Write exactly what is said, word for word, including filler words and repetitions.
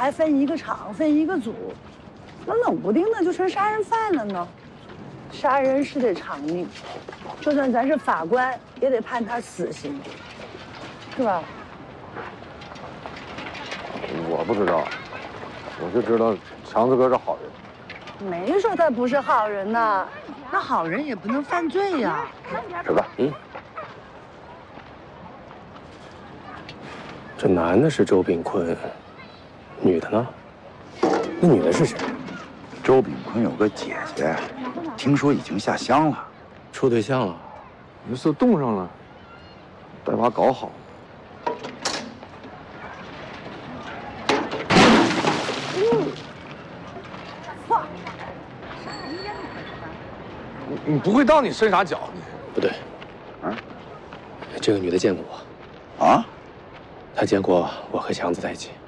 还分一个厂，分一个组，那冷不丁的就成杀人犯了呢？杀人是得偿命，就算咱是法官，也得判他死刑，是吧？ 我不知道，我就知道强子哥是好人。 没说他不是好人呢，那好人也不能犯罪呀。 吃吧， 嗯。这男的是周炳坤，女的呢？那女的是谁？ 周炳坤有个姐姐，听说已经下乡了， 处对象了。 于是冻上了，得把搞好。你你不会当你伸啥脚？你不对， 啊， 这个女的见过我。 啊？ 她见过我和强子在一起。